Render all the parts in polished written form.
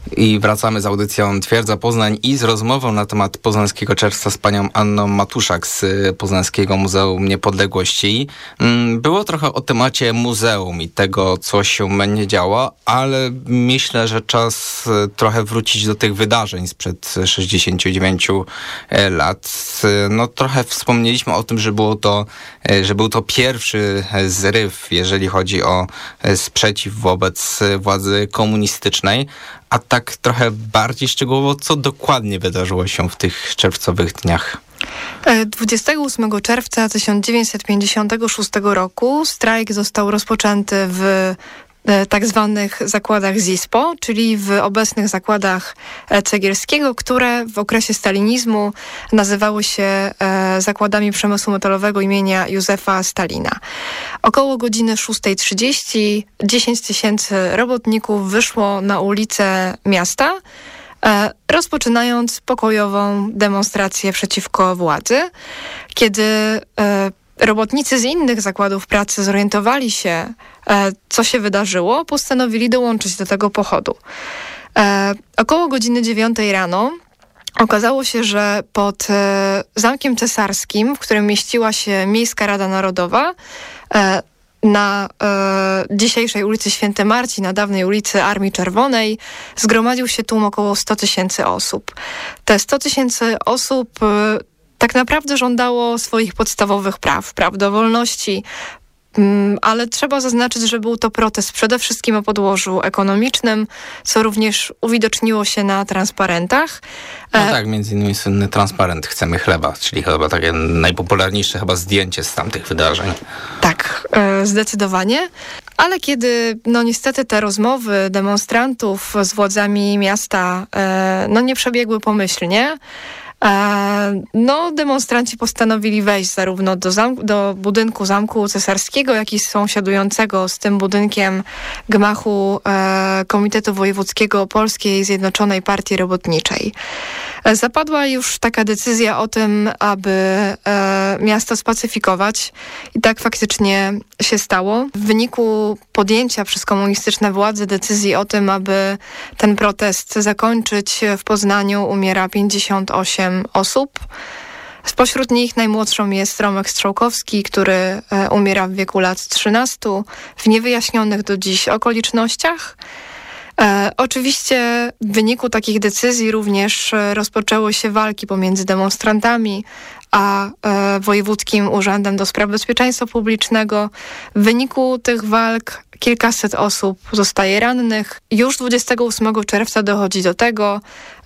I wracamy z audycją Twierdza Poznań i z rozmową na temat Poznańskiego Czerwca z panią Anną Matuszak z Poznańskiego Muzeum Niepodległości. Było trochę o temacie muzeum i tego, co się będzie działo, ale myślę, że czas trochę wrócić do tych wydarzeń sprzed 69 lat. No trochę wspomnieliśmy o tym, że był to pierwszy zryw, jeżeli chodzi o sprzeciw wobec władzy komunistycznej. A tak trochę bardziej szczegółowo, co dokładnie wydarzyło się w tych czerwcowych dniach? 28 czerwca 1956 roku strajk został rozpoczęty w tak zwanych zakładach ZISPO, czyli w obecnych zakładach Cegielskiego, które w okresie stalinizmu nazywały się zakładami przemysłu metalowego imienia Józefa Stalina. Około godziny 6:30 10 000 robotników wyszło na ulice miasta, rozpoczynając pokojową demonstrację przeciwko władzy. Kiedy robotnicy z innych zakładów pracy zorientowali się, co się wydarzyło, postanowili dołączyć do tego pochodu. Około godziny 9 rano okazało się, że pod Zamkiem Cesarskim, w którym mieściła się Miejska Rada Narodowa, na dzisiejszej ulicy Święty Marcin, na dawnej ulicy Armii Czerwonej, zgromadził się tłum około 100 000 osób. Te 100 000 osób tak naprawdę żądało swoich podstawowych praw do wolności, ale trzeba zaznaczyć, że był to protest przede wszystkim o podłożu ekonomicznym, co również uwidoczniło się na transparentach. No tak, między innymi słynny transparent Chcemy chleba, czyli chyba takie najpopularniejsze chyba zdjęcie z tamtych wydarzeń. Tak, zdecydowanie. Ale kiedy niestety te rozmowy demonstrantów z władzami miasta nie przebiegły pomyślnie, demonstranci postanowili wejść zarówno do budynku Zamku Cesarskiego, jak i sąsiadującego z tym budynkiem gmachu Komitetu Wojewódzkiego Polskiej Zjednoczonej Partii Robotniczej. Zapadła już taka decyzja o tym, aby miasto spacyfikować i tak faktycznie się stało. W wyniku podjęcia przez komunistyczne władze decyzji o tym, aby ten protest zakończyć, w Poznaniu umiera 58 osób. Spośród nich najmłodszą jest Romek Strzałkowski, który umiera w wieku lat 13 w niewyjaśnionych do dziś okolicznościach. Oczywiście w wyniku takich decyzji również rozpoczęły się walki pomiędzy demonstrantami a Wojewódzkim Urzędem do Spraw Bezpieczeństwa Publicznego. W wyniku tych walk kilkaset osób zostaje rannych. Już 28 czerwca dochodzi do tego,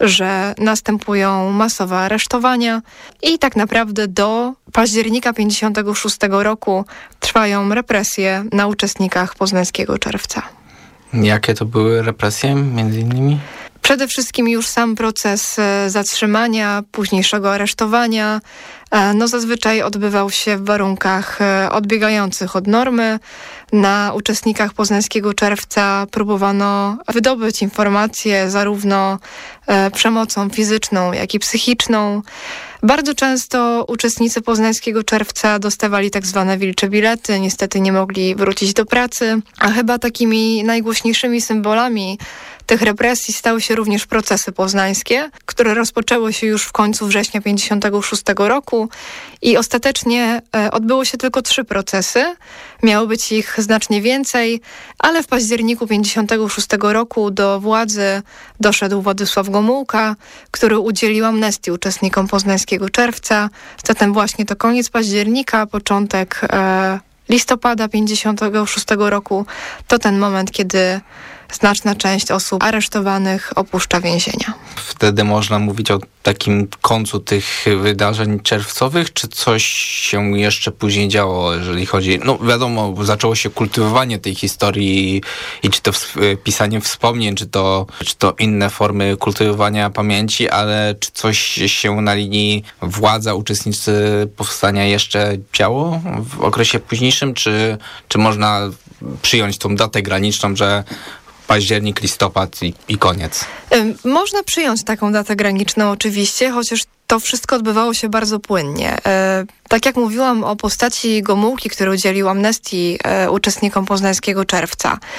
że następują masowe aresztowania i tak naprawdę do października 1956 roku trwają represje na uczestnikach Poznańskiego Czerwca. Jakie to były represje między innymi? Przede wszystkim już sam proces zatrzymania, późniejszego aresztowania, zazwyczaj odbywał się w warunkach odbiegających od normy. Na uczestnikach Poznańskiego Czerwca próbowano wydobyć informacje zarówno przemocą fizyczną, jak i psychiczną. Bardzo często uczestnicy Poznańskiego Czerwca dostawali tak zwane wilcze bilety, niestety nie mogli wrócić do pracy, a chyba takimi najgłośniejszymi symbolami tych represji stały się również procesy poznańskie, które rozpoczęły się już w końcu września 1956 roku i ostatecznie odbyło się tylko 3 procesy. Miało być ich znacznie więcej, ale w październiku 1956 roku do władzy doszedł Władysław Gomułka, który udzielił amnestii uczestnikom Poznańskiego Czerwca. Zatem właśnie to koniec października, początek listopada 1956 roku to ten moment, kiedy znaczna część osób aresztowanych opuszcza więzienia. Wtedy można mówić o takim końcu tych wydarzeń czerwcowych, czy coś się jeszcze później działo, jeżeli chodzi... wiadomo, zaczęło się kultywowanie tej historii i czy to pisanie wspomnień, czy to inne formy kultywowania pamięci, ale czy coś się na linii władza, uczestnicy powstania jeszcze działo w okresie późniejszym, czy można przyjąć tą datę graniczną, że październik, listopad i koniec? Można przyjąć taką datę graniczną oczywiście, chociaż to wszystko odbywało się bardzo płynnie. Tak jak mówiłam o postaci Gomułki, który udzielił amnestii uczestnikom Poznańskiego Czerwca.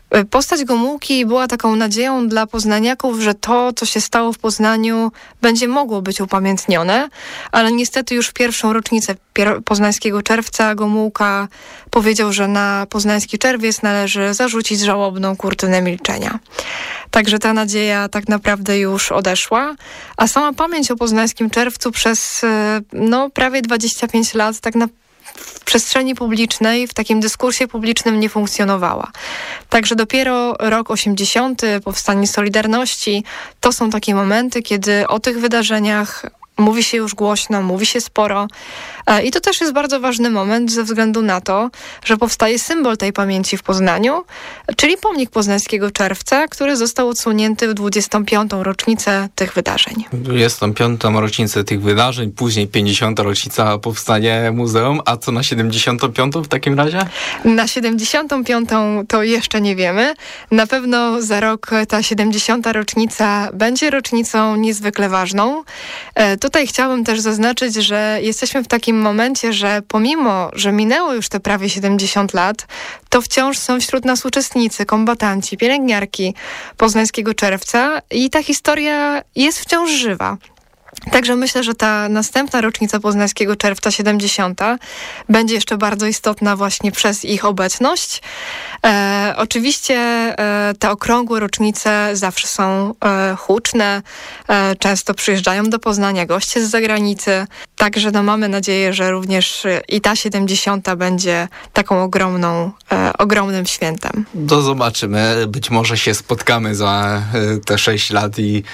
Postać Gomułki była taką nadzieją dla poznaniaków, że to, co się stało w Poznaniu, będzie mogło być upamiętnione, ale niestety już w pierwszą rocznicę poznańskiego czerwca Gomułka powiedział, że na poznański czerwiec należy zarzucić żałobną kurtynę milczenia. Także ta nadzieja tak naprawdę już odeszła, a sama pamięć o poznańskim czerwcu przez prawie 25 lat w przestrzeni publicznej, w takim dyskursie publicznym nie funkcjonowała. Także dopiero rok 80, powstanie Solidarności, to są takie momenty, kiedy o tych wydarzeniach mówi się już głośno, mówi się sporo. I to też jest bardzo ważny moment ze względu na to, że powstaje symbol tej pamięci w Poznaniu, czyli pomnik poznańskiego czerwca, który został odsunięty w 25. rocznicę tych wydarzeń. 25. rocznicę tych wydarzeń, później 50. rocznica powstania muzeum, a co na 75. w takim razie? Na 75. to jeszcze nie wiemy. Na pewno za rok ta 70. rocznica będzie rocznicą niezwykle ważną. Tutaj chciałabym też zaznaczyć, że jesteśmy w takim momencie, że pomimo, że minęło już te prawie 70 lat, to wciąż są wśród nas uczestnicy, kombatanci, pielęgniarki poznańskiego czerwca i ta historia jest wciąż żywa. Także myślę, że ta następna rocznica poznańskiego czerwca 70. będzie jeszcze bardzo istotna właśnie przez ich obecność. Oczywiście te okrągłe rocznice zawsze są huczne, często przyjeżdżają do Poznania goście z zagranicy, także mamy nadzieję, że również i ta 70. będzie taką ogromnym świętem. To zobaczymy, być może się spotkamy za te 6 lat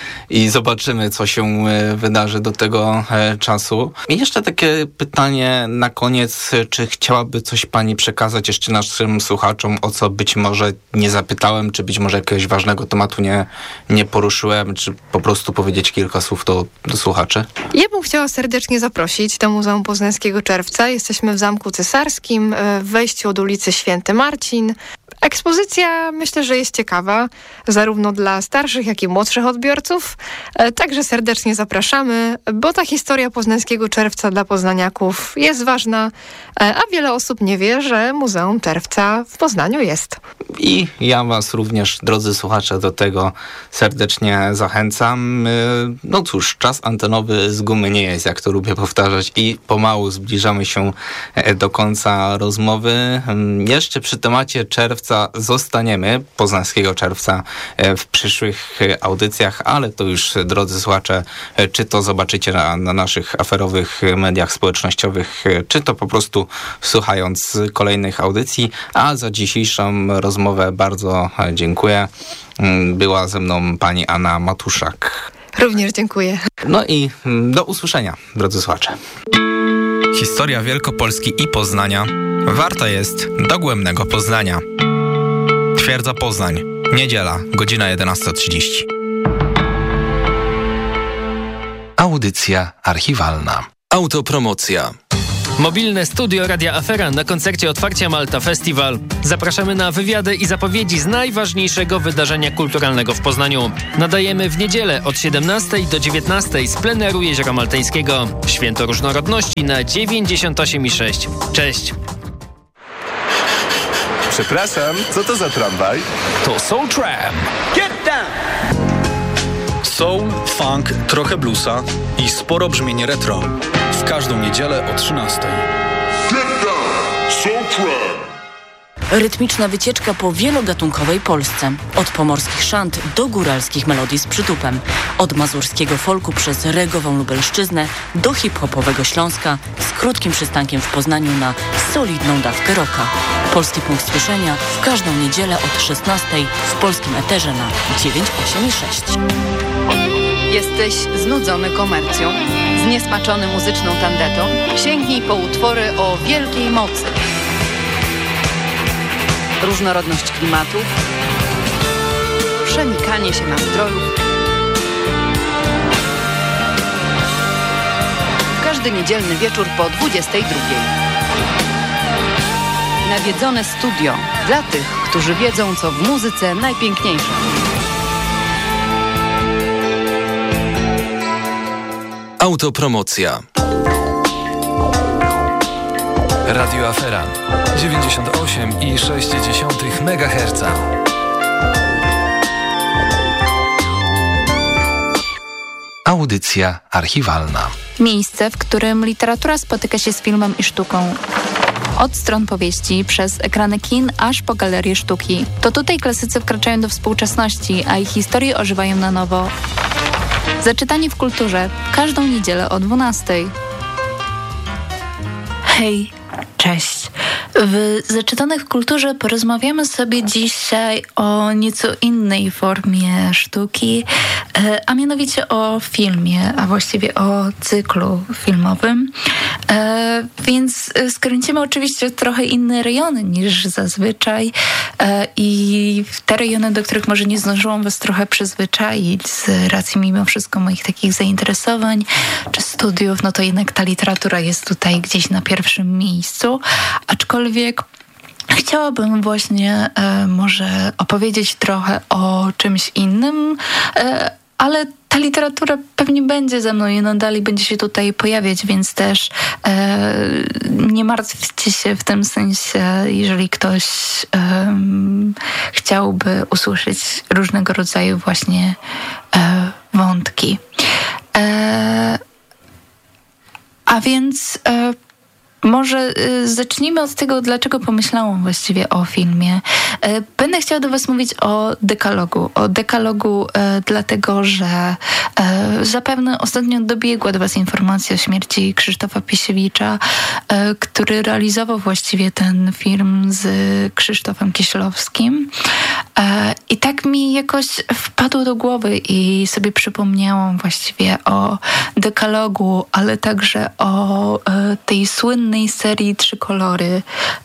i zobaczymy, co się wydarzy do tego czasu. I jeszcze takie pytanie na koniec, czy chciałaby coś pani przekazać jeszcze naszym słuchaczom, o co być może nie zapytałem, czy być może jakiegoś ważnego tematu nie poruszyłem, czy po prostu powiedzieć kilka słów do słuchaczy? Ja bym chciała serdecznie zaprosić do Muzeum Poznańskiego Czerwca. Jesteśmy w Zamku Cesarskim, w wejściu od ulicy Święty Marcin. Ekspozycja myślę, że jest ciekawa, zarówno dla starszych, jak i młodszych odbiorców. Także serdecznie zapraszamy, bo ta historia Poznańskiego Czerwca dla poznaniaków jest ważna, a wiele osób nie wie, że Muzeum Czerwca w Poznaniu jest. I ja was również, drodzy słuchacze, do tego serdecznie zachęcam. No cóż, czas antenowy z gumy nie jest, jak to lubię powtarzać, i pomału zbliżamy się do końca rozmowy. Jeszcze przy temacie czerwca zostaniemy, poznańskiego czerwca, w przyszłych audycjach, ale to już, drodzy słuchacze, czy to zobaczycie na naszych aferowych mediach społecznościowych, czy to po prostu słuchając kolejnych audycji. A za dzisiejszą rozmowę bardzo dziękuję. Była ze mną pani Anna Matuszak. Również dziękuję. No i do usłyszenia, drodzy słuchacze. Historia Wielkopolski i Poznania warta jest dogłębnego poznania. Twierdza Poznań. Niedziela, godzina 11:30. Audycja archiwalna. Autopromocja. Mobilne studio Radia Afera na koncercie otwarcia Malta Festival. Zapraszamy na wywiady i zapowiedzi z najważniejszego wydarzenia kulturalnego w Poznaniu. Nadajemy w niedzielę od 17 do 19 z pleneru Jeziora Maltańskiego. Święto Różnorodności na 98,6. Cześć! Przepraszam, co to za tramwaj? To Soul Tram. Get down! Soul, funk, trochę bluesa i sporo brzmienie retro. W każdą niedzielę o 13:00. Get down! Soul Tram! Rytmiczna wycieczka po wielogatunkowej Polsce. Od pomorskich szant do góralskich melodii z przytupem. Od mazurskiego folku przez regową Lubelszczyznę do hip-hopowego Śląska z krótkim przystankiem w Poznaniu na solidną dawkę rocka. Polski punkt słyszenia w każdą niedzielę od 16:00 w polskim eterze na 98,6. Jesteś znudzony komercją? Zniesmaczony muzyczną tandetą? Sięgnij po utwory o wielkiej mocy. Różnorodność klimatów, przenikanie się nastrojów. Każdy niedzielny wieczór po 22:00. Nawiedzone studio dla tych, którzy wiedzą, co w muzyce najpiękniejsze. Autopromocja. Radio Afera 98,6 MHz. audycja archiwalna. Miejsce, w którym literatura spotyka się z filmem i sztuką. Od stron powieści, przez ekrany kin, aż po galerie sztuki. To tutaj klasycy wkraczają do współczesności, a ich historie ożywają na nowo. Zaczytanie w kulturze. Każdą niedzielę o 12:00. Hej, cześć. W Zaczytanych w kulturze porozmawiamy sobie dzisiaj o nieco innej formie sztuki, a mianowicie o filmie, a właściwie o cyklu filmowym. Więc skręcimy oczywiście w trochę inne rejony niż zazwyczaj i w te rejony, do których może nie zdążyłam was trochę przyzwyczaić z racji mimo wszystko moich takich zainteresowań czy studiów, no to jednak ta literatura jest tutaj gdzieś na pierwszym miejscu, aczkolwiek chciałabym właśnie może opowiedzieć trochę o czymś innym, ale ta literatura pewnie będzie ze mną i nadal będzie się tutaj pojawiać, więc też nie martwcie się w tym sensie, jeżeli ktoś chciałby usłyszeć różnego rodzaju właśnie wątki. A więc może zacznijmy od tego, dlaczego pomyślałam właściwie o filmie. Będę chciała do was mówić o Dekalogu. O Dekalogu dlatego, że zapewne ostatnio dobiegła do was informacja o śmierci Krzysztofa Piesiewicza, który realizował właściwie ten film z Krzysztofem Kieślowskim. I tak mi jakoś wpadło do głowy i sobie przypomniałam właściwie o Dekalogu, ale także o tej słynnej serii 3 kolory.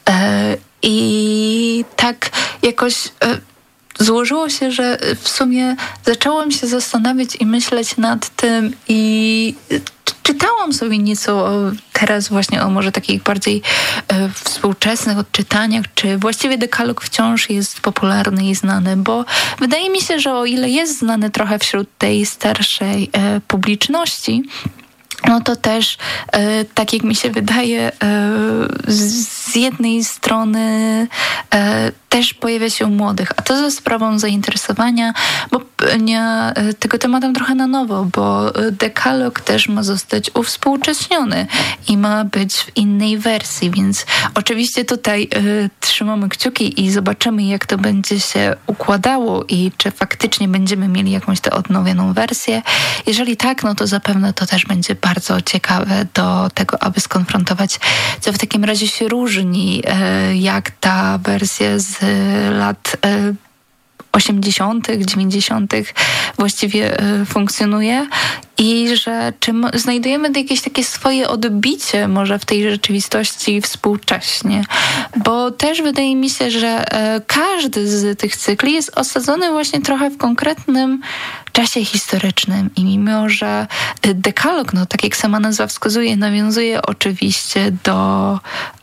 I tak jakoś złożyło się, że w sumie zaczęłam się zastanawiać i myśleć nad tym i czytałam sobie nieco teraz właśnie o może takich bardziej współczesnych odczytaniach, czy właściwie Dekalog wciąż jest popularny i znany, bo wydaje mi się, że o ile jest znany trochę wśród tej starszej publiczności, no to też, tak jak mi się wydaje, z jednej strony też pojawia się u młodych, a to ze sprawą zainteresowania, bo tego tematem trochę na nowo, bo Dekalog też ma zostać uwspółcześniony i ma być w innej wersji, więc oczywiście tutaj trzymamy kciuki i zobaczymy, jak to będzie się układało i czy faktycznie będziemy mieli jakąś tę odnowioną wersję. Jeżeli tak, no to zapewne to też będzie bardzo ciekawe do tego, aby skonfrontować, co w takim razie się różni, jak ta wersja z lat 80., 90. właściwie funkcjonuje i że czy znajdujemy jakieś takie swoje odbicie może w tej rzeczywistości współcześnie. Bo też wydaje mi się, że każdy z tych cykli jest osadzony właśnie trochę w konkretnym czasie historycznym i mimo, że Dekalog, no tak jak sama nazwa wskazuje, nawiązuje oczywiście do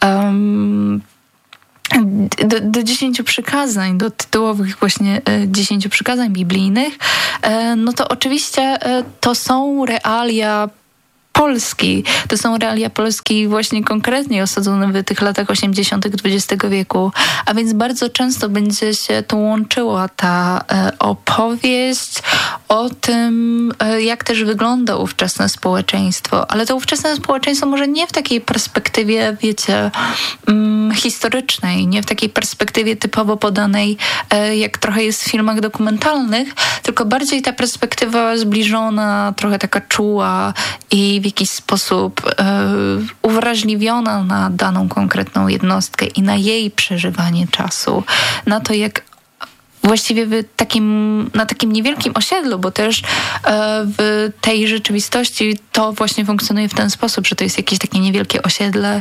10 przykazań, do tytułowych właśnie 10 przykazań biblijnych, no to oczywiście to są realia Polski. To są realia Polski właśnie konkretnie osadzone w tych latach 80. XX wieku, a więc bardzo często będzie się tu łączyła ta opowieść o tym, jak też wygląda ówczesne społeczeństwo. Ale to ówczesne społeczeństwo może nie w takiej perspektywie, wiecie, historycznej, nie w takiej perspektywie typowo podanej, jak trochę jest w filmach dokumentalnych, tylko bardziej ta perspektywa zbliżona, trochę taka czuła i w jakiś sposób uwrażliwiona na daną konkretną jednostkę i na jej przeżywanie czasu, na to, jak właściwie na takim niewielkim osiedlu, bo też w tej rzeczywistości to właśnie funkcjonuje w ten sposób, że to jest jakieś takie niewielkie osiedle,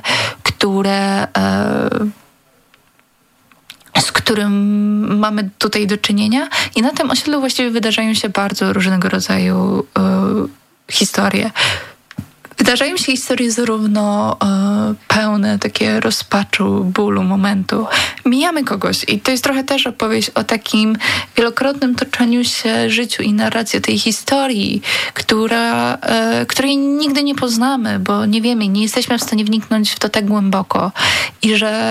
z którym mamy tutaj do czynienia i na tym osiedlu właściwie wydarzają się bardzo różnego rodzaju historie. Wydarzają się historie zarówno pełne takie rozpaczu, bólu, momentu. Mijamy kogoś i to jest trochę też opowieść o takim wielokrotnym toczeniu się życiu i narracji tej historii, której nigdy nie poznamy, bo nie wiemy, nie jesteśmy w stanie wniknąć w to tak głęboko i że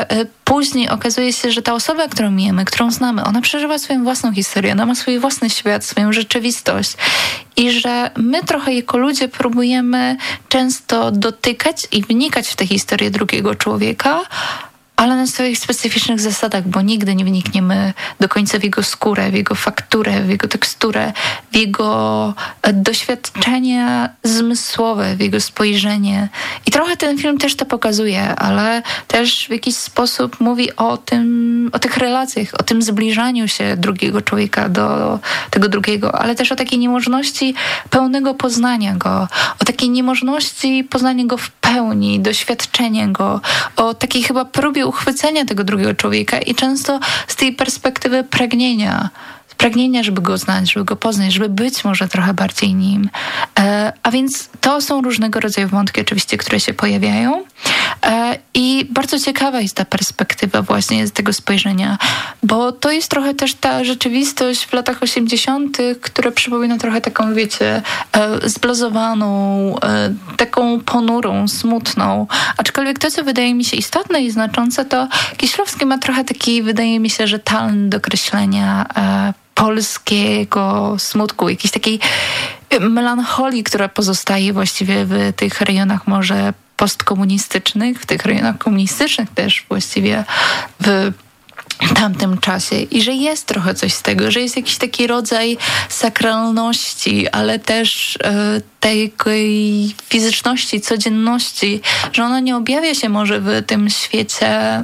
później okazuje się, że ta osoba, którą mijamy, którą znamy, ona przeżywa swoją własną historię, ona ma swój własny świat, swoją rzeczywistość i że my trochę jako ludzie próbujemy często dotykać i wnikać w tę historię drugiego człowieka, ale na swoich specyficznych zasadach, bo nigdy nie wnikniemy do końca w jego skórę, w jego fakturę, w jego teksturę, w jego doświadczenia zmysłowe, w jego spojrzenie. I trochę ten film też to pokazuje, ale też w jakiś sposób mówi o tych relacjach, o tym zbliżaniu się drugiego człowieka do tego drugiego, ale też o takiej niemożności pełnego poznania go, o takiej niemożności poznania go w pełni, doświadczenia go, o takiej chyba próbie uchwycenia tego drugiego człowieka i często z tej perspektywy pragnienia, żeby go znać, żeby go poznać, żeby być może trochę bardziej nim. A więc to są różnego rodzaju wątki oczywiście, które się pojawiają i bardzo ciekawa jest ta perspektywa właśnie z tego spojrzenia, bo to jest trochę też ta rzeczywistość w latach 80., która przypomina trochę taką, wiecie, zblazowaną, taką ponurą, smutną. Aczkolwiek to, co wydaje mi się istotne i znaczące, to Kieślowski ma trochę taki, wydaje mi się, że talent do kreślenia polskiego smutku, jakiejś takiej melancholii, która pozostaje właściwie w tych rejonach może postkomunistycznych, w tych rejonach komunistycznych też właściwie w tamtym czasie i że jest trochę coś z tego, że jest jakiś taki rodzaj sakralności, ale też tej fizyczności, codzienności, że ona nie objawia się może w tym świecie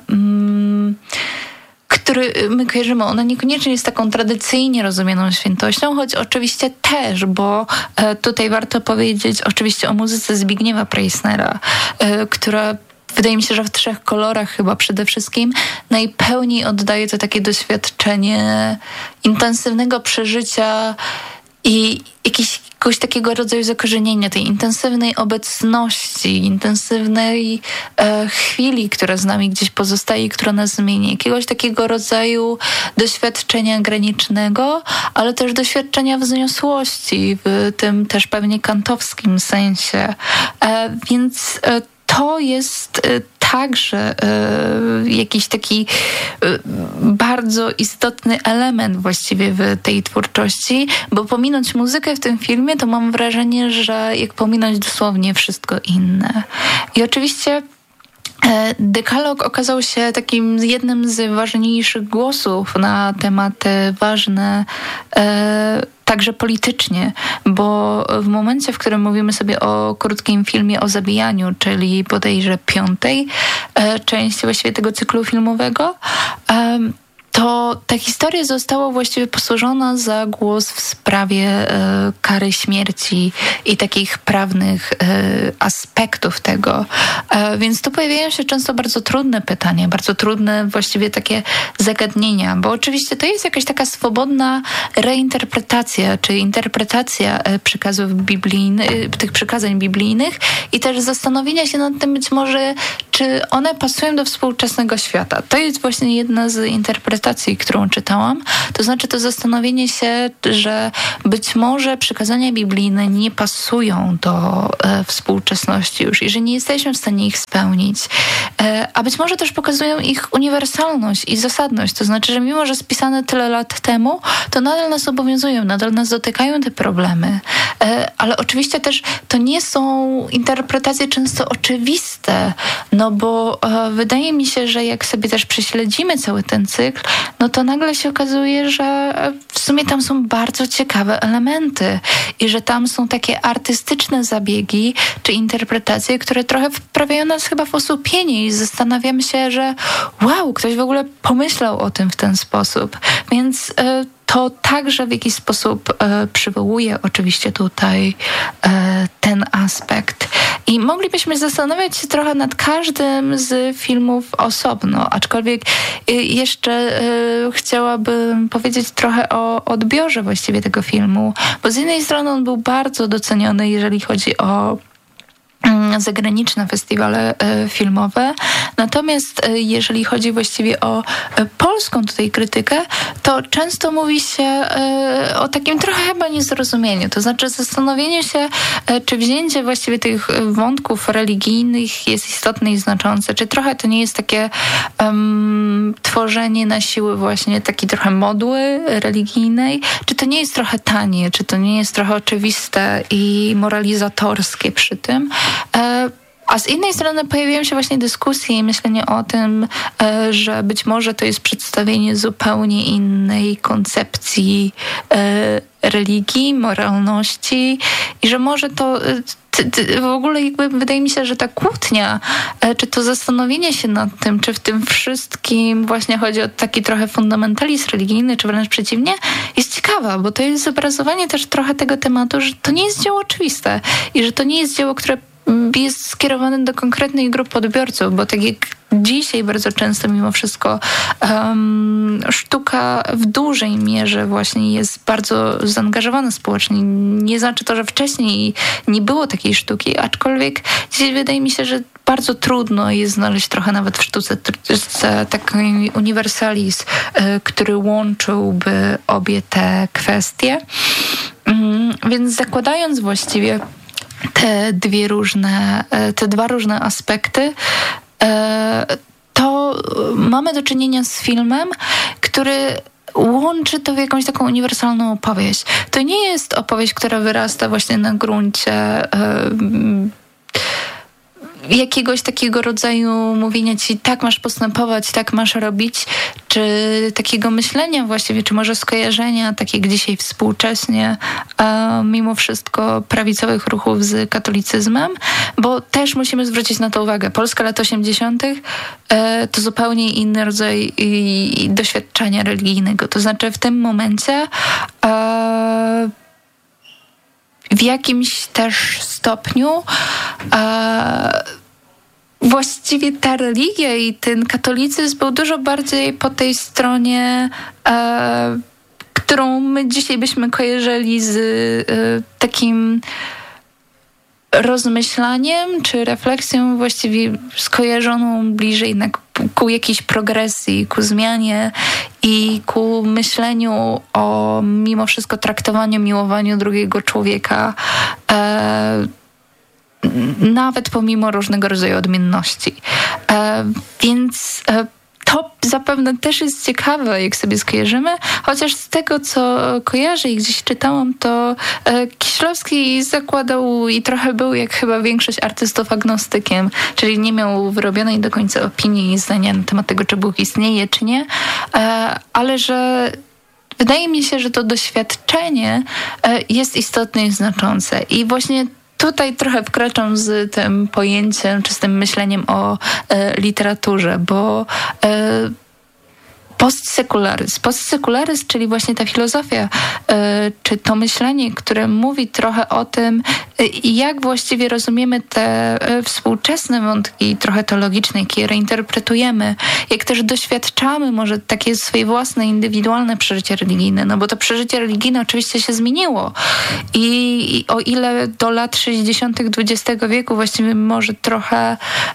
który my kojarzymy, ona niekoniecznie jest taką tradycyjnie rozumianą świętością, choć oczywiście też, bo tutaj warto powiedzieć oczywiście o muzyce Zbigniewa Preissnera, która wydaje mi się, że w 3 kolorach chyba przede wszystkim najpełniej oddaje to takie doświadczenie intensywnego przeżycia i jakiegoś takiego rodzaju zakorzenienia, tej intensywnej obecności, intensywnej chwili, która z nami gdzieś pozostaje, która nas zmienia. Jakiegoś takiego rodzaju doświadczenia granicznego, ale też doświadczenia wzniosłości w tym też pewnie kantowskim sensie. Więc to jest także jakiś taki bardzo istotny element właściwie w tej twórczości, bo pominąć muzykę w tym filmie, to mam wrażenie, że jak pominąć dosłownie wszystko inne. I oczywiście Dekalog okazał się takim jednym z ważniejszych głosów na tematy ważne także politycznie, bo w momencie, w którym mówimy sobie o krótkim filmie o zabijaniu, czyli bodajże 5. części właściwie tego cyklu filmowego, to ta historia została właściwie posłużona za głos w sprawie kary śmierci i takich prawnych aspektów tego. Więc tu pojawiają się często bardzo trudne pytania, bardzo trudne właściwie takie zagadnienia, bo oczywiście to jest jakaś taka swobodna reinterpretacja, czy interpretacja przekazów biblijnych, tych przykazań biblijnych i też zastanowienia się nad tym być może, czy one pasują do współczesnego świata. To jest właśnie jedna z interpretacji, którą czytałam, to znaczy to zastanowienie się, że być może przykazania biblijne nie pasują do współczesności już i że nie jesteśmy w stanie ich spełnić, a być może też pokazują ich uniwersalność i zasadność, to znaczy, że mimo, że spisane tyle lat temu, to nadal nas obowiązują, nadal nas dotykają te problemy, ale oczywiście też to nie są interpretacje często oczywiste, no bo wydaje mi się, że jak sobie też prześledzimy cały ten cykl, no to nagle się okazuje, że w sumie tam są bardzo ciekawe elementy i że tam są takie artystyczne zabiegi czy interpretacje, które trochę wprawiają nas chyba w osłupienie i zastanawiam się, że wow, ktoś w ogóle pomyślał o tym w ten sposób. Więc to także w jakiś sposób przywołuje oczywiście tutaj ten aspekt. I moglibyśmy zastanawiać się trochę nad każdym z filmów osobno, aczkolwiek jeszcze chciałabym powiedzieć trochę o odbiorze właściwie tego filmu, bo z jednej strony on był bardzo doceniony, jeżeli chodzi o zagraniczne festiwale filmowe. Natomiast jeżeli chodzi właściwie o polską tutaj krytykę, to często mówi się o takim trochę chyba niezrozumieniu. To znaczy zastanowienie się, czy wzięcie właściwie tych wątków religijnych jest istotne i znaczące. Czy trochę to nie jest takie tworzenie na siłę właśnie takiej trochę modły religijnej? Czy to nie jest trochę tanie? Czy to nie jest trochę oczywiste i moralizatorskie przy tym? A z innej strony pojawiają się właśnie dyskusje i myślenie o tym, że być może to jest przedstawienie zupełnie innej koncepcji religii, moralności i że może to w ogóle jakby wydaje mi się, że ta kłótnia, czy to zastanowienie się nad tym, czy w tym wszystkim właśnie chodzi o taki trochę fundamentalizm religijny, czy wręcz przeciwnie, jest ciekawa, bo to jest zobrazowanie też trochę tego tematu, że to nie jest dzieło oczywiste i że to nie jest dzieło, które jest skierowany do konkretnej grupy odbiorców, bo tak jak dzisiaj bardzo często mimo wszystko sztuka w dużej mierze właśnie jest bardzo zaangażowana społecznie. Nie znaczy to, że wcześniej nie było takiej sztuki, aczkolwiek dzisiaj wydaje mi się, że bardzo trudno jest znaleźć trochę nawet w sztuce taki uniwersalizm, który łączyłby obie te kwestie. Więc zakładając właściwie te dwa różne aspekty, to mamy do czynienia z filmem, który łączy to w jakąś taką uniwersalną opowieść. To nie jest opowieść, która wyrasta właśnie na gruncie jakiegoś takiego rodzaju mówienia ci, tak masz postępować, tak masz robić, czy takiego myślenia właściwie, czy może skojarzenia, tak jak dzisiaj współcześnie, mimo wszystko prawicowych ruchów z katolicyzmem, bo też musimy zwrócić na to uwagę. Polska lat 80. To zupełnie inny rodzaj doświadczenia religijnego. To znaczy w tym momencie w jakimś też stopniu właściwie ta religia i ten katolicyzm był dużo bardziej po tej stronie, którą my dzisiaj byśmy kojarzyli z takim rozmyślaniem czy refleksją właściwie skojarzoną bliżej jednak ku jakiejś progresji, ku zmianie i ku myśleniu o mimo wszystko traktowaniu, miłowaniu drugiego człowieka, nawet pomimo różnego rodzaju odmienności. Więc to zapewne też jest ciekawe, jak sobie skojarzymy, chociaż z tego, co kojarzę i gdzieś czytałam, to Kieślowski zakładał i trochę był, jak chyba większość artystów, agnostykiem, czyli nie miał wyrobionej do końca opinii i zdania na temat tego, czy Bóg istnieje, czy nie, ale że wydaje mi się, że to doświadczenie jest istotne i znaczące. I właśnie tutaj trochę wkraczam z tym pojęciem, czy z tym myśleniem o literaturze, bo postsecularyzm, czyli właśnie ta filozofia, czy to myślenie, które mówi trochę o tym, jak właściwie rozumiemy te współczesne wątki trochę teologiczne, jak je reinterpretujemy, jak też doświadczamy może takie swoje własne, indywidualne przeżycie religijne, no bo to przeżycie religijne oczywiście się zmieniło i o ile do lat 60. XX wieku właściwie może trochę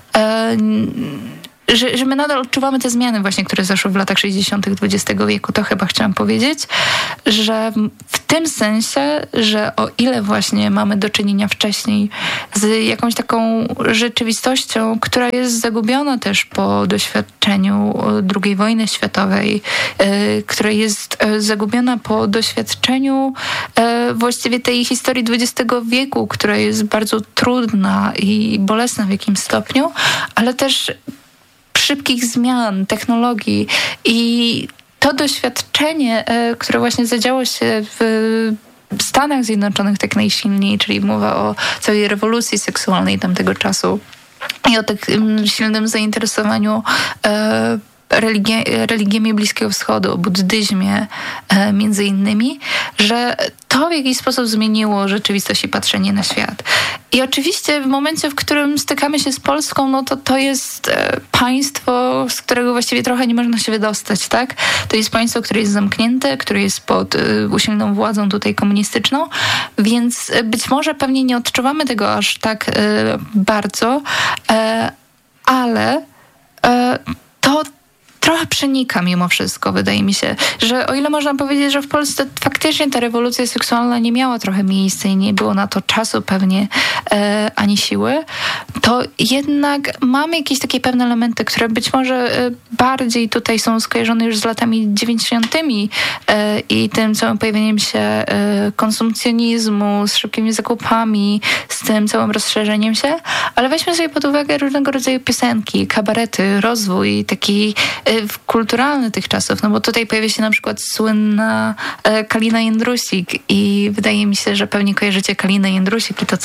że my nadal odczuwamy te zmiany właśnie, które zaszły w latach 60. XX wieku. To chyba chciałam powiedzieć, że w tym sensie, że o ile właśnie mamy do czynienia wcześniej z jakąś taką rzeczywistością, która jest zagubiona też po doświadczeniu II wojny światowej, która jest zagubiona po doświadczeniu właściwie tej historii XX wieku, która jest bardzo trudna i bolesna w jakimś stopniu, ale też szybkich zmian, technologii i to doświadczenie, które właśnie zadziało się w Stanach Zjednoczonych tak najsilniej, czyli mowa o całej rewolucji seksualnej tamtego czasu i o takim silnym zainteresowaniu religiami Bliskiego Wschodu, o buddyzmie między innymi, że to w jakiś sposób zmieniło rzeczywistość i patrzenie na świat. I oczywiście w momencie, w którym stykamy się z Polską, no to jest państwo, z którego właściwie trochę nie można się wydostać, tak? To jest państwo, które jest zamknięte, które jest pod usilną władzą tutaj komunistyczną, więc być może pewnie nie odczuwamy tego aż tak bardzo, ale to trochę przenika mimo wszystko, wydaje mi się, że o ile można powiedzieć, że w Polsce faktycznie ta rewolucja seksualna nie miała trochę miejsca i nie było na to czasu pewnie ani siły, to jednak mamy jakieś takie pewne elementy, które być może bardziej tutaj są skojarzone już z latami 90. I tym całym pojawieniem się konsumpcjonizmu, z szybkimi zakupami, z tym całym rozszerzeniem się, ale weźmy sobie pod uwagę różnego rodzaju piosenki, kabarety, rozwój taki kulturalny tych czasów, no bo tutaj pojawia się na przykład słynna Kalina Jędrusik i wydaje mi się, że pewnie kojarzycie Kalinę Jędrusik i to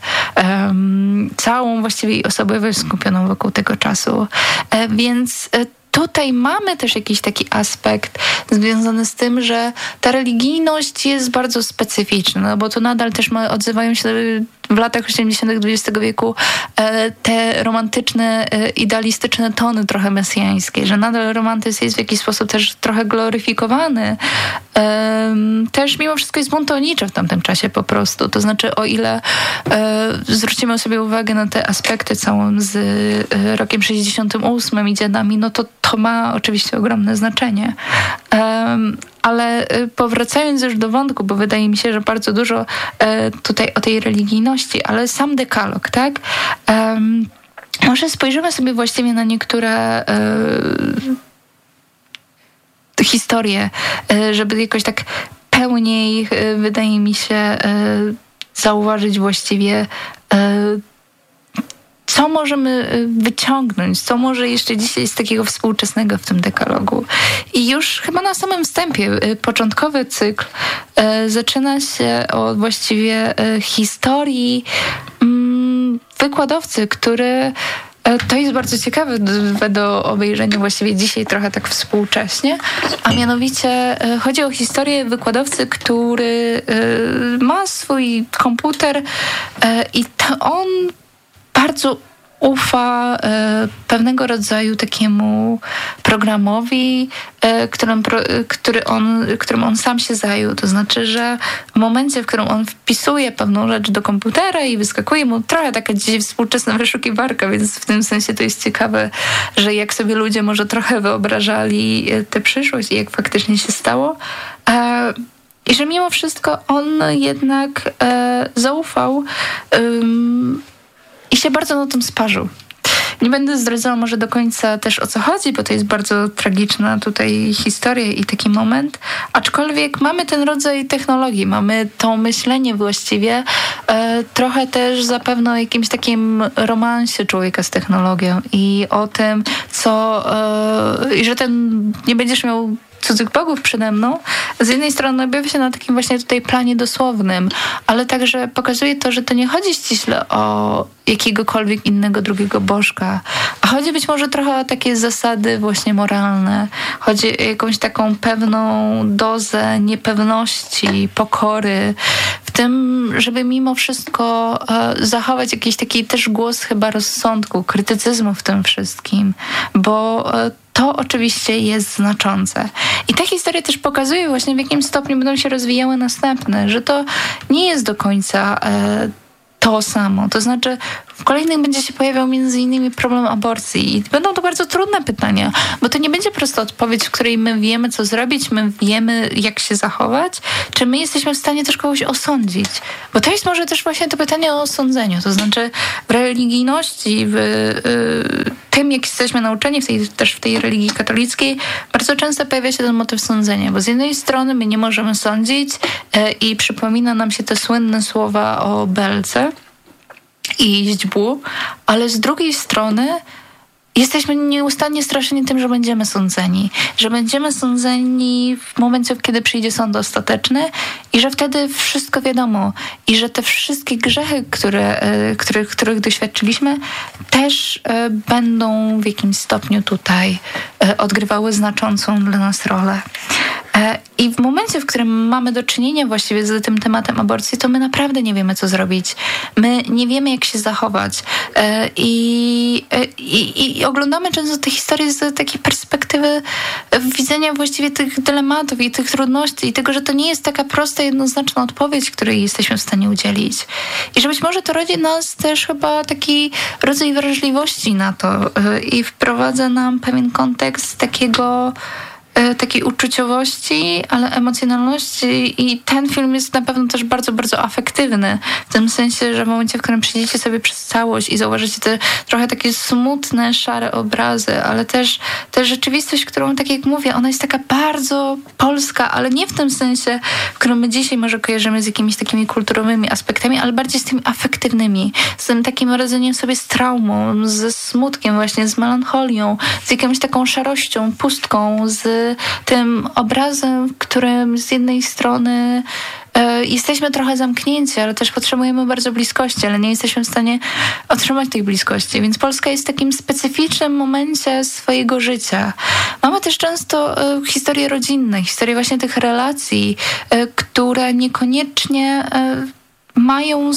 całą właściwie osobowość skupioną wokół tego czasu. Więc tutaj mamy też jakiś taki aspekt związany z tym, że ta religijność jest bardzo specyficzna, no bo to nadal też odzywają się w latach 80. XX wieku te romantyczne, idealistyczne tony trochę mesjańskie, że nadal romantyzm jest w jakiś sposób też trochę gloryfikowany. Też mimo wszystko jest buntowniczy w tamtym czasie po prostu. To znaczy, o ile zwrócimy sobie uwagę na te aspekty całym z rokiem 68 i dziadami, no to ma oczywiście ogromne znaczenie. Ale powracając już do wątku, bo wydaje mi się, że bardzo dużo tutaj o tej religijności, ale sam dekalog, tak? Może spojrzymy sobie właściwie na niektóre historie, żeby jakoś tak pełniej, wydaje mi się, zauważyć właściwie co możemy wyciągnąć, co może jeszcze dzisiaj jest takiego współczesnego w tym dekalogu. I już chyba na samym wstępie początkowy cykl zaczyna się od właściwie historii wykładowcy, który to jest bardzo ciekawe do obejrzenia właściwie dzisiaj trochę tak współcześnie, a mianowicie chodzi o historię wykładowcy, który ma swój komputer i to on bardzo ufa pewnego rodzaju takiemu programowi, którym on sam się zajął. To znaczy, że w momencie, w którym on wpisuje pewną rzecz do komputera i wyskakuje mu trochę taka dzisiaj współczesna wyszukiwarka, więc w tym sensie to jest ciekawe, że jak sobie ludzie może trochę wyobrażali tę przyszłość i jak faktycznie się stało. I że mimo wszystko on jednak zaufał i się bardzo na tym sparzył. Nie będę zdradzała może do końca też o co chodzi, bo to jest bardzo tragiczna tutaj historia i taki moment. Aczkolwiek mamy ten rodzaj technologii, mamy to myślenie właściwie trochę też zapewne o jakimś takim romansie człowieka z technologią i o tym, i że nie będziesz miał cudzych bogów przede mną, z jednej strony objawia się na takim właśnie tutaj planie dosłownym, ale także pokazuje to, że to nie chodzi ściśle o jakiegokolwiek innego drugiego bożka, a chodzi być może trochę o takie zasady właśnie moralne. Chodzi o jakąś taką pewną dozę niepewności, pokory, w tym, żeby mimo wszystko zachować jakiś taki też głos chyba rozsądku, krytycyzmu w tym wszystkim, bo to oczywiście jest znaczące. I ta historia też pokazuje właśnie, w jakim stopniu będą się rozwijały następne, że to nie jest do końca to samo. To znaczy w kolejnych będzie się pojawiał między innymi problem aborcji i będą to bardzo trudne pytania, bo to nie będzie prosta odpowiedź, w której my wiemy, co zrobić, my wiemy, jak się zachować, czy my jesteśmy w stanie też kogoś osądzić. Bo to jest może też właśnie to pytanie o osądzeniu. To znaczy w religijności, w tym, jak jesteśmy nauczeni też w tej religii katolickiej, bardzo często pojawia się ten motyw sądzenia, bo z jednej strony my nie możemy sądzić i przypomina nam się te słynne słowa o belce i źdźbłu, ale z drugiej strony jesteśmy nieustannie straszeni tym, że będziemy sądzeni w momencie, kiedy przyjdzie sąd ostateczny i że wtedy wszystko wiadomo i że te wszystkie grzechy, których doświadczyliśmy, też będą w jakimś stopniu tutaj odgrywały znaczącą dla nas rolę. I w momencie, w którym mamy do czynienia właściwie z tym tematem aborcji, to my naprawdę nie wiemy, co zrobić. My nie wiemy, jak się zachować. I oglądamy często te historie z takiej perspektywy widzenia właściwie tych dylematów i tych trudności i tego, że to nie jest taka prosta, jednoznaczna odpowiedź, której jesteśmy w stanie udzielić. I że być może to rodzi nas też chyba taki rodzaj wrażliwości na to i wprowadza nam pewien kontekst takiej uczuciowości, ale emocjonalności i ten film jest na pewno też bardzo, bardzo afektywny. W tym sensie, że w momencie, w którym przejdziecie sobie przez całość i zauważycie te trochę takie smutne, szare obrazy, ale też tę rzeczywistość, którą, tak jak mówię, ona jest taka bardzo polska, ale nie w tym sensie, w którym my dzisiaj może kojarzymy z jakimiś takimi kulturowymi aspektami, ale bardziej z tymi afektywnymi, z tym takim radzeniem sobie z traumą, ze smutkiem właśnie, z melancholią, z jakąś taką szarością, pustką, z tym obrazem, w którym z jednej strony jesteśmy trochę zamknięci, ale też potrzebujemy bardzo bliskości, ale nie jesteśmy w stanie otrzymać tej bliskości. Więc Polska jest w takim specyficznym momencie swojego życia. Mamy też często historie rodzinne, historie właśnie tych relacji, które niekoniecznie mają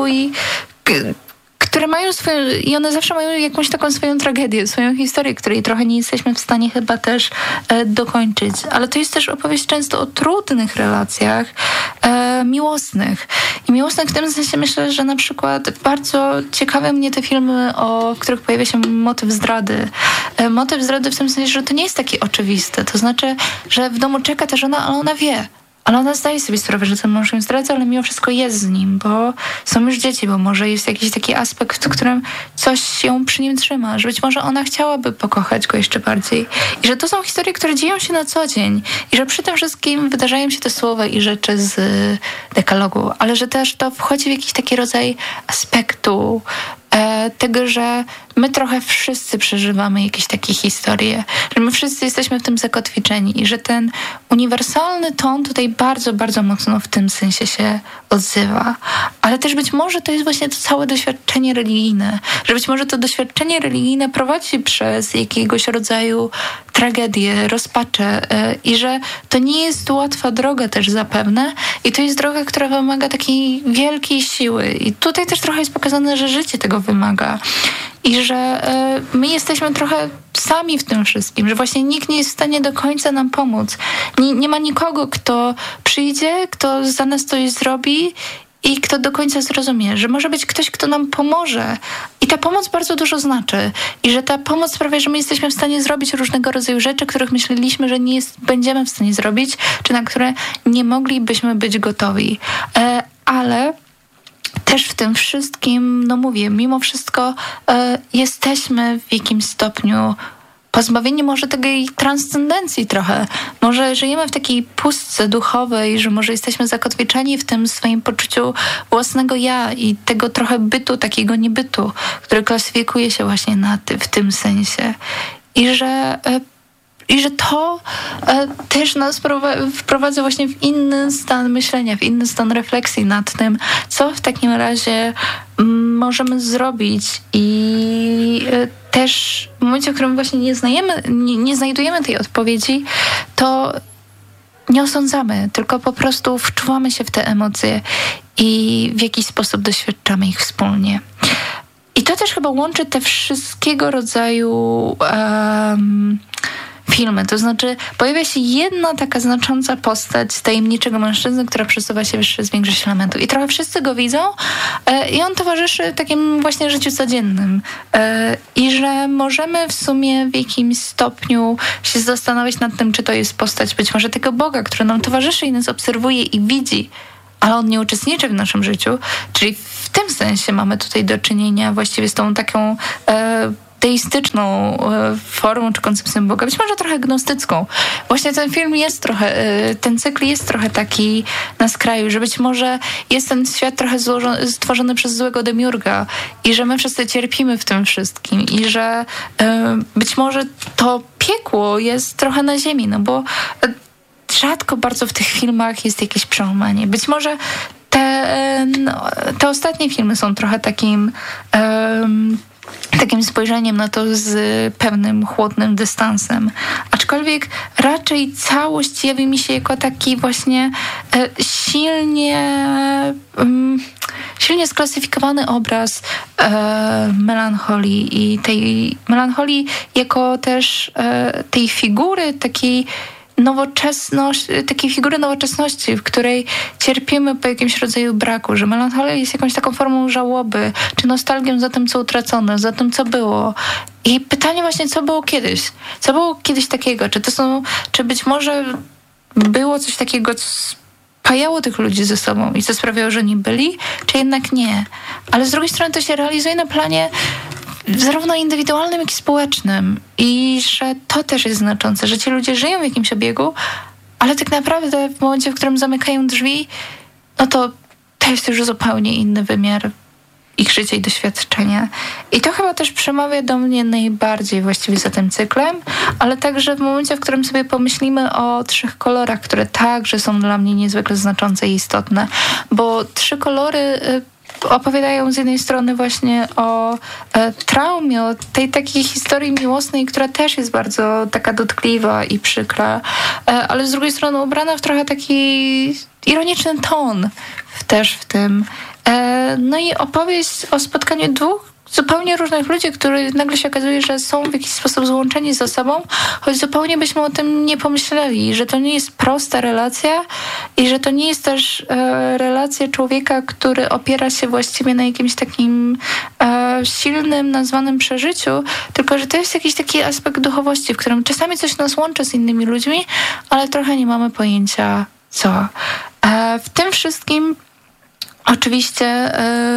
i one zawsze mają jakąś taką swoją tragedię, swoją historię, której trochę nie jesteśmy w stanie chyba też dokończyć. Ale to jest też opowieść często o trudnych relacjach miłosnych. I miłosnych w tym sensie myślę, że na przykład bardzo ciekawe mnie te filmy, w których pojawia się motyw zdrady. Motyw zdrady w tym sensie, że to nie jest takie oczywiste. To znaczy, że w domu czeka ta żona, ale ona wie. Ale ona zdaje sobie sprawę, że ten mąż ją zdradza, ale mimo wszystko jest z nim, bo są już dzieci, bo może jest jakiś taki aspekt, w którym coś się przy nim trzyma, że być może ona chciałaby pokochać go jeszcze bardziej. I że to są historie, które dzieją się na co dzień. I że przy tym wszystkim wydarzają się te słowa i rzeczy z dekalogu, ale że też to wchodzi w jakiś taki rodzaj aspektu tego, że my trochę wszyscy przeżywamy jakieś takie historie, że my wszyscy jesteśmy w tym zakotwiczeni i że ten uniwersalny ton tutaj bardzo, bardzo mocno w tym sensie się odzywa. Ale też być może to jest właśnie to całe doświadczenie religijne, że być może to doświadczenie religijne prowadzi przez jakiegoś rodzaju tragedię, rozpaczę i że to nie jest łatwa droga też zapewne i to jest droga, która wymaga takiej wielkiej siły i tutaj też trochę jest pokazane, że życie tego wymaga i że my jesteśmy trochę sami w tym wszystkim, że właśnie nikt nie jest w stanie do końca nam pomóc. Nie ma nikogo, kto przyjdzie, kto za nas coś zrobi i kto do końca zrozumie, że może być ktoś, kto nam pomoże. I ta pomoc bardzo dużo znaczy. I że ta pomoc sprawia, że my jesteśmy w stanie zrobić różnego rodzaju rzeczy, których myśleliśmy, że nie będziemy w stanie zrobić, czy na które nie moglibyśmy być gotowi. Ale też w tym wszystkim, no mówię, mimo wszystko jesteśmy w jakimś stopniu pozbawieni może tej transcendencji trochę. Może żyjemy w takiej pustce duchowej, że może jesteśmy zakotwiczeni w tym swoim poczuciu własnego ja i tego trochę bytu, takiego niebytu, który klasyfikuje się właśnie w tym sensie. I że to też nas wprowadza właśnie w inny stan myślenia, w inny stan refleksji nad tym, co w takim razie możemy zrobić i też w momencie, w którym właśnie nie znajdujemy tej odpowiedzi, to nie osądzamy, tylko po prostu wczuwamy się w te emocje i w jakiś sposób doświadczamy ich wspólnie. I to też chyba łączy te wszystkiego rodzaju filmy. To znaczy pojawia się jedna taka znacząca postać tajemniczego mężczyzny, która przesuwa się przez większość elementów. I trochę wszyscy go widzą i on towarzyszy takim właśnie życiu codziennym. I że możemy w sumie w jakimś stopniu się zastanawiać nad tym, czy to jest postać być może tego Boga, który nam towarzyszy i nas obserwuje i widzi, ale on nie uczestniczy w naszym życiu. Czyli w tym sensie mamy tutaj do czynienia właściwie z tą taką teistyczną formą czy koncepcją Boga, być może trochę gnostycką. Właśnie ten film jest trochę, ten cykl jest trochę taki na skraju, że być może jest ten świat trochę stworzony przez złego demiurga i że my wszyscy cierpimy w tym wszystkim i że być może to piekło jest trochę na ziemi, no bo rzadko bardzo w tych filmach jest jakieś przełamanie. Być może te ostatnie filmy są trochę takim takim spojrzeniem na to z pewnym chłodnym dystansem. Aczkolwiek raczej całość jawi mi się jako taki właśnie silnie sklasyfikowany obraz melancholii i tej melancholii jako też tej figury takiej figury nowoczesności, w której cierpimy po jakimś rodzaju braku, że melancholia jest jakąś taką formą żałoby, czy nostalgią za tym, co utracone, za tym, co było. I pytanie właśnie, co było kiedyś? Co było kiedyś takiego? Czy być może było coś takiego, co spajało tych ludzi ze sobą i co sprawiało, że nie byli, czy jednak nie? Ale z drugiej strony to się realizuje na planie zarówno indywidualnym, jak i społecznym. I że to też jest znaczące, że ci ludzie żyją w jakimś obiegu, ale tak naprawdę w momencie, w którym zamykają drzwi, no to jest już zupełnie inny wymiar ich życia i doświadczenia. I to chyba też przemawia do mnie najbardziej właściwie za tym cyklem, ale także w momencie, w którym sobie pomyślimy o 3 kolorach, które także są dla mnie niezwykle znaczące i istotne, bo 3 kolory opowiadają z jednej strony właśnie o traumie, o tej takiej historii miłosnej, która też jest bardzo taka dotkliwa i przykra, ale z drugiej strony ubrana w trochę taki ironiczny ton też w tym. No i opowieść o spotkaniu 2 zupełnie różnych ludzi, którzy nagle się okazuje, że są w jakiś sposób złączeni ze sobą, choć zupełnie byśmy o tym nie pomyśleli, że to nie jest prosta relacja i że to nie jest też relacja człowieka, który opiera się właściwie na jakimś takim silnym, nazwanym przeżyciu, tylko że to jest jakiś taki aspekt duchowości, w którym czasami coś nas łączy z innymi ludźmi, ale trochę nie mamy pojęcia co. W tym wszystkim oczywiście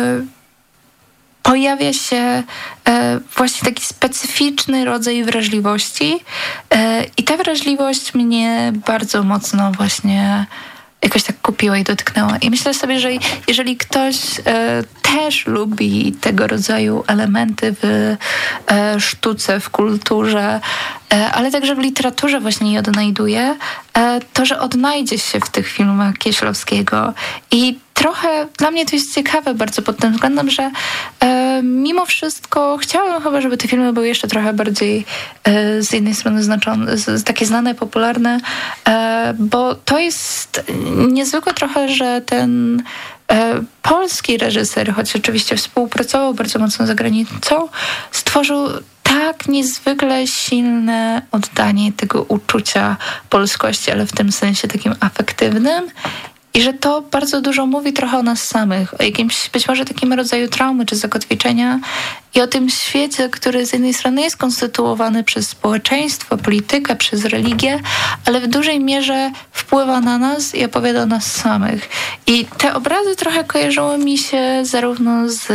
pojawia się właśnie taki specyficzny rodzaj wrażliwości i ta wrażliwość mnie bardzo mocno właśnie jakoś tak kupiła i dotknęła. I myślę sobie, że jeżeli ktoś też lubi tego rodzaju elementy w sztuce, w kulturze, ale także w literaturze właśnie je odnajduje, to, że odnajdzie się w tych filmach Kieślowskiego. I trochę dla mnie to jest ciekawe bardzo pod tym względem, że mimo wszystko chciałabym chyba, żeby te filmy były jeszcze trochę bardziej z jednej strony znaczone, takie znane, popularne, bo to jest niezwykłe trochę, że ten polski reżyser, choć oczywiście współpracował bardzo mocno za granicą, stworzył tak niezwykle silne oddanie tego uczucia polskości, ale w tym sensie takim afektywnym. I że to bardzo dużo mówi trochę o nas samych, o jakimś być może takim rodzaju traumy czy zakotwiczenia i o tym świecie, który z jednej strony jest konstytuowany przez społeczeństwo, politykę, przez religię, ale w dużej mierze wpływa na nas i opowiada o nas samych. I te obrazy trochę kojarzyły mi się zarówno z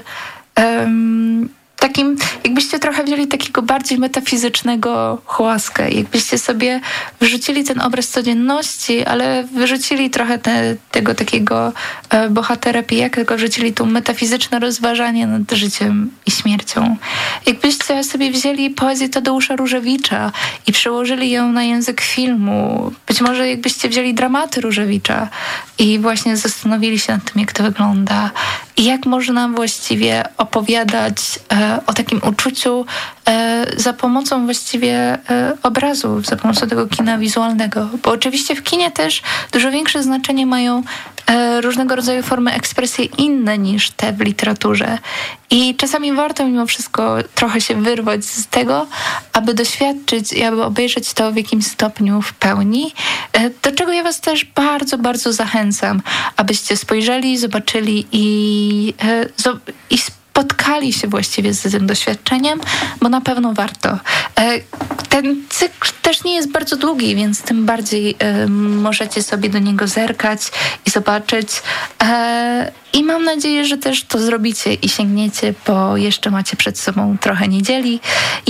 takim, jakbyście trochę wzięli takiego bardziej metafizycznego Chłaskę, jakbyście sobie wrzucili ten obraz codzienności, ale wyrzucili trochę tego takiego bohatera pijaka, tylko wrzucili tu metafizyczne rozważanie nad życiem i śmiercią. Jakbyście sobie wzięli poezję Tadeusza Różewicza i przełożyli ją na język filmu, być może jakbyście wzięli dramaty Różewicza i właśnie zastanowili się nad tym, jak to wygląda i jak można właściwie opowiadać o takim uczuciu za pomocą właściwie obrazu, za pomocą tego kina wizualnego. Bo oczywiście w kinie też dużo większe znaczenie mają różnego rodzaju formy ekspresji inne niż te w literaturze. I czasami warto mimo wszystko trochę się wyrwać z tego, aby doświadczyć i aby obejrzeć to w jakimś stopniu w pełni, do czego ja was też bardzo, bardzo zachęcam, abyście spojrzeli, zobaczyli i spotkali się właściwie z tym doświadczeniem, bo na pewno warto. Ten cykl też nie jest bardzo długi, więc tym bardziej możecie sobie do niego zerkać i zobaczyć. I mam nadzieję, że też to zrobicie i sięgniecie, bo jeszcze macie przed sobą trochę niedzieli.